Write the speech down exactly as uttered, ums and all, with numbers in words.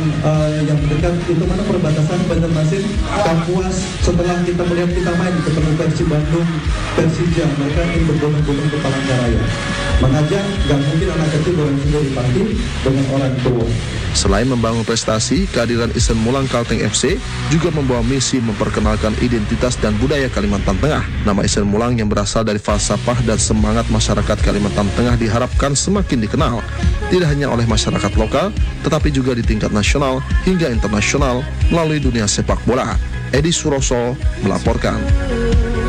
uh, yang dekat itu mana perbatasan Banjarmasin, Kapuas. Setelah kita melihat kita main ketemu Persib Bandung, Persija, mereka ingin berbondong-bondong ke Palangkaraya. Mengajak, gak mungkin anak kecil orang sendiri dipanggil dengan orang tua. Selain membangun prestasi, kehadiran Isen Mulang Kalteng F C juga membawa misi memperkenalkan identitas dan budaya Kalimantan Tengah. Nama Isen Mulang yang berasal dari falsafah dan semangat masyarakat Kalimantan Tengah diharapkan semakin dikenal, tidak hanya oleh masyarakat lokal, tetapi juga di tingkat nasional hingga internasional melalui dunia sepak bola. Edi Suroso melaporkan.